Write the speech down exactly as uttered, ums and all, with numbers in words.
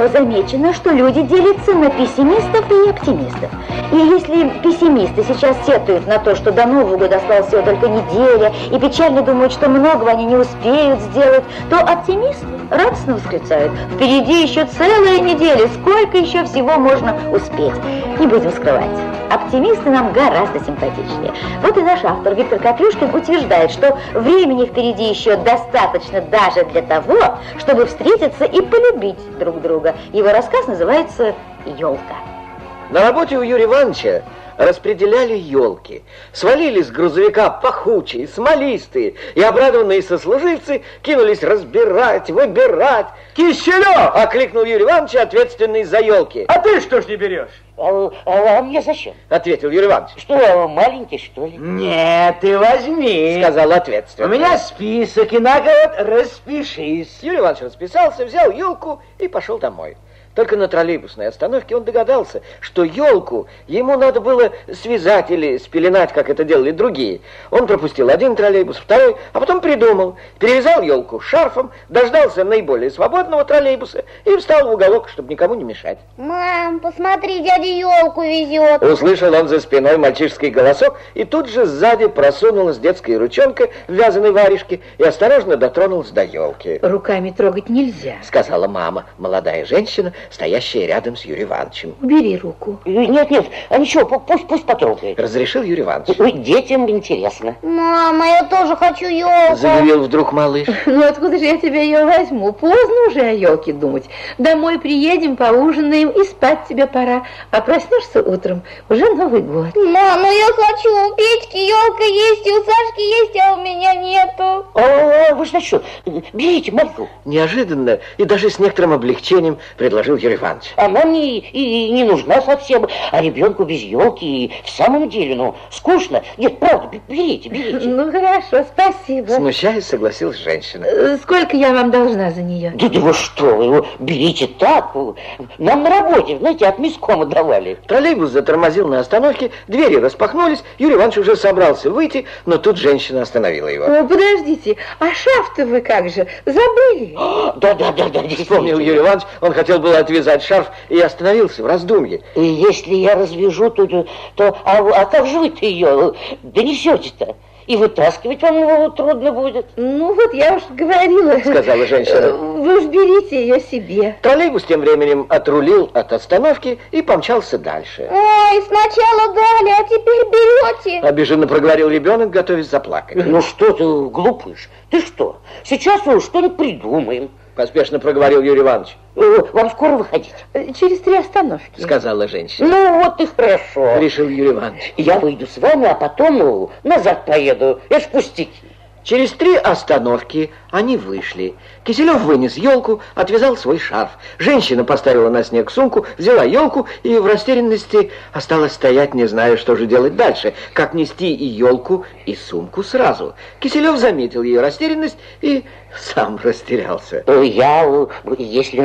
давно замечено, что люди делятся на пессимистов и оптимистов. И если пессимисты сейчас сетуют на то, что до Нового года осталась всего только неделя, и печально думают, что многого они не успеют сделать, то оптимисты радостно восклицают: впереди еще целая неделя, сколько еще всего можно успеть. Не будем скрывать, оптимисты нам гораздо симпатичнее. Вот и наш автор Виктор Капюшкин утверждает, что времени впереди еще достаточно даже для того, чтобы встретиться и полюбить друг друга. Его рассказ называется «Елка». На работе у Юрия Ивановича распределяли елки. Свалили с грузовика пахучие, смолистые, и обрадованные сослуживцы кинулись разбирать, выбирать. «Киселев!» — окликнул Юрий Иванович, ответственный за елки. «А ты что ж не берешь?» А, а, а мне зачем? Ответил Юрий Иванович. Что, маленький, что ли? Нет, ты возьми, сказал ответственный. У меня список, и на год распишись. Юрий Иванович расписался, взял елку и пошел домой. Только на троллейбусной остановке он догадался, что елку ему надо было связать или спеленать, как это делали другие. Он пропустил один троллейбус, второй, а потом придумал. Перевязал елку шарфом, дождался наиболее свободного троллейбуса и встал в уголок, чтобы никому не мешать. Мам, посмотри, дядя елку везет. Услышал он за спиной мальчишеский голосок, и тут же сзади просунулась детская ручонка в вязаной варежке и осторожно дотронулась до елки. Руками трогать нельзя, сказала мама, молодая женщина, стоящая рядом с Юрием Ивановичем. Убери руку. Нет, нет, а ничего, пусть, пусть потрогает. Разрешил Юрий Иванович. Ой, детям интересно. Мама, я тоже хочу елку. Заявил вдруг малыш. Ну откуда же я тебе ее возьму? Поздно уже о елке думать. Домой приедем, поужинаем, и спать тебе пора. А проснешься утром, уже Новый год. Мам, ну я хочу. У Петьки елка есть, и у Сашки есть, а у меня нету. О, вы что, что? Берите мальку. Неожиданно и даже с некоторым облегчением предложил Юрий Иванович. Она мне и не нужна совсем, а ребенку без елки в самом деле, ну, скучно. Нет, правда, берите, берите. Ну, хорошо, спасибо. Смущаясь, согласилась женщина. Сколько я вам должна за нее? Да, да вы что, вы берите так. Нам на работе, знаете, от мискома давали. Троллейбус затормозил на остановке, двери распахнулись, Юрий Иванович уже собрался выйти, но тут женщина остановила его. О, подождите, а шарф-то вы как же, забыли? Да, да, да, да, вспомнил Юрий Иванович, он хотел было отвязать шарф и остановился в раздумье. И если я развяжу, то, то а, а как же вы-то ее донесете-то? И вытаскивать вам его трудно будет. Ну вот я уж говорила, сказала женщина. Вы уж берите ее себе. Троллейбус тем временем отрулил от остановки и помчался дальше. Ой, сначала дали, а теперь берете. Обиженно проговорил ребенок, готовясь заплакать. Ну что ты, глупыш, ты что? Сейчас мы что-нибудь придумаем. Поспешно проговорил Юрий Иванович. Вам скоро выходить? Через три остановки, сказала женщина. Ну вот и хорошо, решил Юрий Иванович. Я выйду с вами, а потом ну, назад поеду. Это ж пустяки. Через три остановки они вышли. Киселев вынес елку, отвязал свой шарф. Женщина поставила на снег сумку, взяла елку и в растерянности осталась стоять, не зная, что же делать дальше. Как нести и елку, и сумку сразу. Киселев заметил ее растерянность и сам растерялся. Я, если